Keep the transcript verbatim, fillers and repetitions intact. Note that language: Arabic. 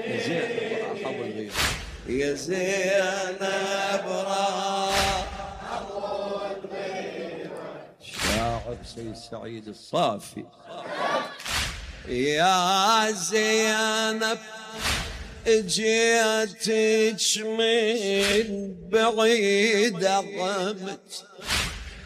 يا زينب راح شاعر سيد سعيد الصافي. يا زينب جيتك من بعيد قمت